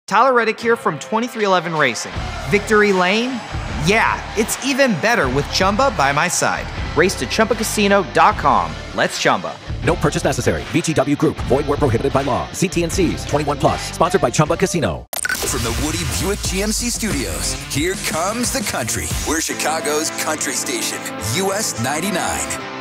Tyler Reddick here from 2311 Racing. Victory Lane? Yeah, it's even better with Chumba by my side. Race to ChumbaCasino.com. Let's Chumba. No purchase necessary. VGW Group. Void where prohibited by law. See T&Cs. 21 plus. Sponsored by Chumba Casino. From the Woody Buick GMC Studios, here comes the country. We're Chicago's country station, US 99.